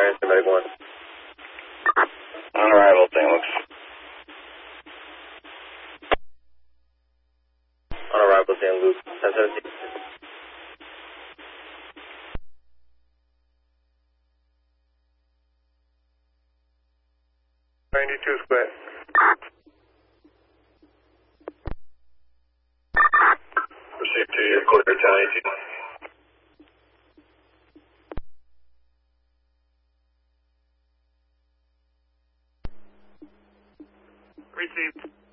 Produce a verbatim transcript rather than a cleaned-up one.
Ryan, Medic one. On arrival, Saint Luke's. On arrival, Saint Luke, ten seventeen. ninety-two square. Proceed to your clear ten eighteen. Received.